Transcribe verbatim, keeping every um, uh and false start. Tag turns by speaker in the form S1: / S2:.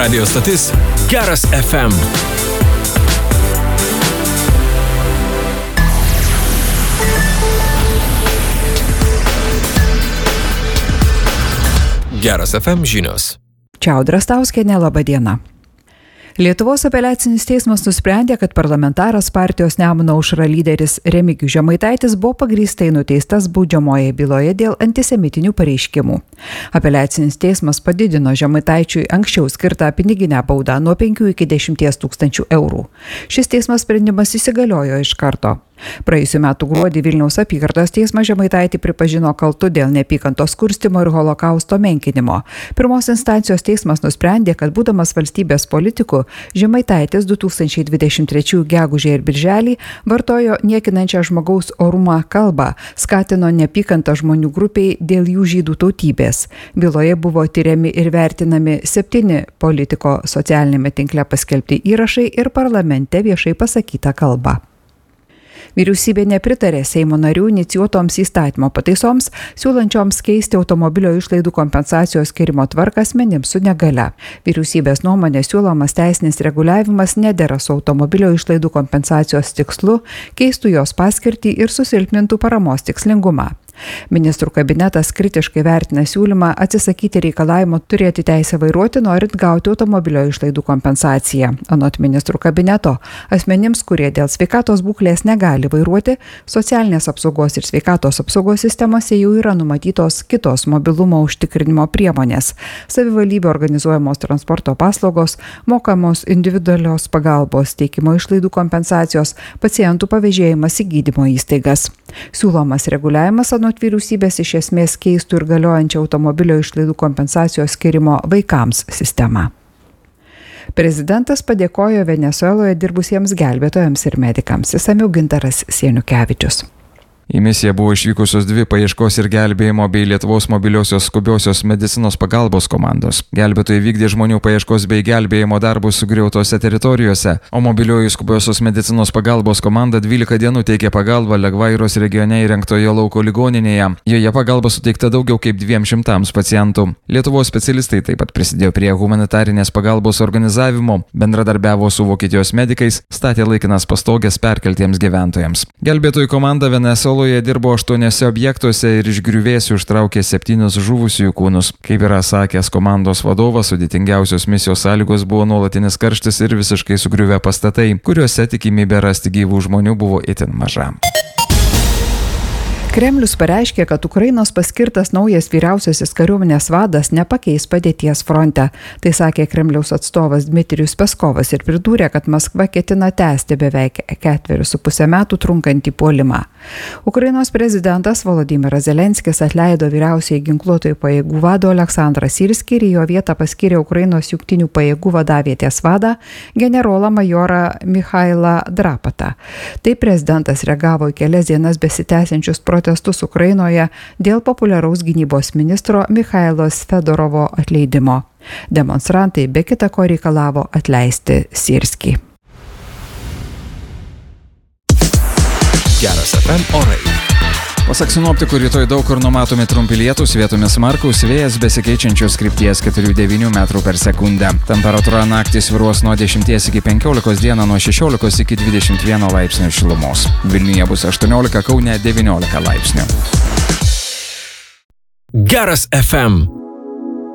S1: Radio stotis Geras F M. Geras F M žinios.
S2: Čia Audra Stauskienė, laba diena. Lietuvos apeliacinis teismas nusprendė, kad parlamentaras partijos Nemuno aušra lyderis Remigijus Žemaitaitis buvo pagrįstai nuteistas baudžiamojoje byloje dėl antisemitinių pareiškimų. Apeliacinis teismas padidino Žemaitaičiui anksčiau skirtą piniginę baudą nuo penkių iki dešimties tūkstančių eurų. Šis teismo sprendimas įsigaliojo iš karto. Praėjusių metų gruodį Vilniaus apygardos teismas Žemaitaitį pripažino kaltu dėl neapykantos kurstymo ir holokausto menkinimo. Pirmos instancijos teismas nusprendė, kad būdamas valstybės politiku, Žemaitaitis du tūkstančiai dvidešimt trečiųjų gegužę ir birželį vartojo niekinančią žmogaus orumą kalbą, skatino neapykantą žmonių grupiai dėl jų žydų tautybės. Byloje buvo tyriami ir vertinami septyni politiko socialinėme tinkle paskelbti įrašai ir parlamente viešai pasakyta kalba. Vyriausybė nepritarė Seimo narių inicijuotoms įstatymo pataisoms, siūlančioms keisti automobilio išlaidų kompensacijos skirimo tvarką asmenims su negalia. Vyriausybės nuomonė siūlomas teisinis reguliavimas nedera su automobilio išlaidų kompensacijos tikslu, keistų jos paskirtį ir susilpnintų paramos tikslingumą. Ministrų kabinetas kritiškai vertina siūlymą atsisakyti reikalavimo turėti teisę vairuoti, norint gauti automobilio išlaidų kompensaciją. Anot ministrų kabineto, asmenims, kurie dėl sveikatos būklės negali vairuoti, socialinės apsaugos ir sveikatos apsaugos sistemose jau yra numatytos kitos mobilumo užtikrinimo priemonės. Savivaldybių organizuojamos transporto paslaugos, mokamos individualios pagalbos teikimo išlaidų kompensacijos, pacientų pavėžėjimas į gydymo įstaigas. Siūlomas reguliavimas anot vyriausybės iš esmės keistų ir galiojančią automobilio išlaidų kompensacijos skirimo vaikams sistemą. Prezidentas padėkojo Venesueloje dirbusiems gelbėtojams ir medikams. Išsamiau Gintaras Sieniukevičius.
S3: Į misiją buvo išvykusios dvi paieškos ir gelbėjimo bei Lietuvos mobiliosios skubiosios medicinos pagalbos komandos. Gelbėtojai vykdė žmonių paieškos bei gelbėjimo darbus sugriautose teritorijose, o mobilioji skubiosios medicinos pagalbos komanda dvylika dienų teikė pagalbą Legvairos regione įrengtoje lauko ligoninėje. Joje pagalba suteikta daugiau kaip dviem šimtams pacientų. Lietuvos specialistai taip pat prisidėjo prie humanitarinės pagalbos organizavimo, bendradarbiavo su Vokietijos medikais, statė laikinas pastogės perkeltiems gyventojams. Gelbėtojų komanda Venesueloje Soloje dirbo aštuoniuose objektuose ir iš griuvėsių ištraukė septynis žuvusiųjų kūnus. Kaip yra sakęs komandos vadovas, sudėtingiausios misijos sąlygos buvo nuolatinis karštis ir visiškai sugriuvę pastatai, kuriuose tikimybė rasti gyvų žmonių buvo itin maža.
S2: Kremlius pareiškė, kad Ukrainos paskirtas naujas vyriausiasis kariuomenės vadas nepakeis padėties fronte. Tai sakė Kremliaus atstovas Dmitrijus Peskovas ir pridūrė, kad Maskva ketina tęsti beveik ketverius su pusę metų trunkantį puolimą. Ukrainos prezidentas Volodymyras Zelenskis atleido vyriausiai ginkluotojų pajėgų vado Aleksandrą Sirskį ir jo vietą paskyrė Ukrainos jungtinių pajėgų vadavietės vadą generolą majorą Michailą Drapatą. Taip prezidentas reagavo į kelias dienas besitęsiančius protestus protestus Ukrainoje dėl populiaraus gynybos ministro Michailos Fedorovo atleidimo. Demonstrantai be kita ko reikalavo atleisti Sirskį.
S1: Geras F M orai.
S3: Pasak sinoptikų, rytoj daug kur numatomi trumpi lietūs, vietomis smarkūs, vėjas besikeičiančios krypties keturi devyni metrų per sekundę. Temperatūra naktį svyruos nuo dešimties iki penkiolikos, dieną nuo šešiolikos iki dvidešimt vieno laipsnio šilumos. Vilniuje bus aštuoniolika, Kaune devyniolika laipsnių.
S1: Geras F M.